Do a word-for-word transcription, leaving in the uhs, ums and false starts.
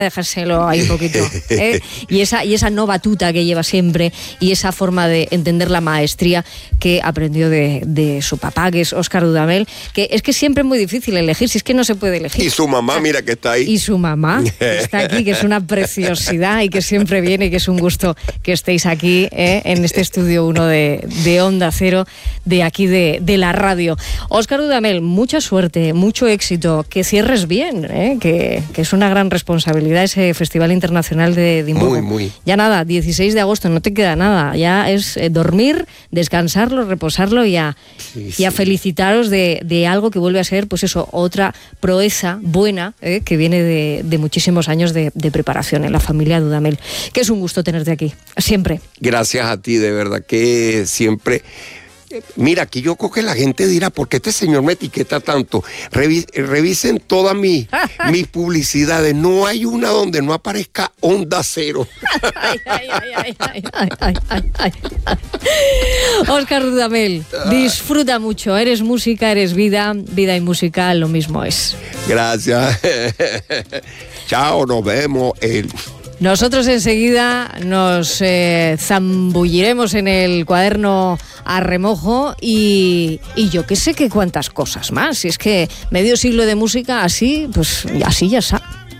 dejárselo ahí un poquito, ¿eh? y esa y esa no batuta que lleva siempre y esa forma de entender la maestría que aprendió de, de su papá, que es Óscar Dudamel, que es que siempre es muy difícil elegir, si es que no se puede elegir. Y su mamá, mira que está ahí. Y su mamá que está aquí, que es una preciosidad y que siempre viene y que es un gusto que estéis aquí, ¿eh? En este estudio uno de, de Onda Cero, de aquí de, de la radio. Óscar Dudamel, mucha suerte, mucho éxito, que cierres bien, ¿eh? que, que es una gran responsabilidad ese Festival Internacional de Edimburgo. Muy, muy. Ya nada, dieciséis de agosto, no te queda nada. Ya es eh, dormir, descansarlo, reposarlo y a, sí, y a sí. felicitaros de, de algo que vuelve a ser, pues eso, otra proeza buena eh, que viene de, de muchísimos años de, de preparación en la familia Dudamel. Que es un gusto tenerte aquí, siempre. Gracias a ti, de verdad que siempre... Mira, aquí yo creo que la gente dirá, ¿por qué este señor me etiqueta tanto? Revis, revisen todas mis, mis publicidades. No hay una donde no aparezca Onda Cero. Ay, ay, ay, ay, ay, ay, ay, ay. Óscar Dudamel, disfruta mucho. Eres música, eres vida. Vida y música, lo mismo es. Gracias. Chao, nos vemos. El... Nosotros enseguida nos eh, zambulliremos en el cuaderno a remojo y, y yo qué sé qué cuántas cosas más. Si es que medio siglo de música así, pues así ya está.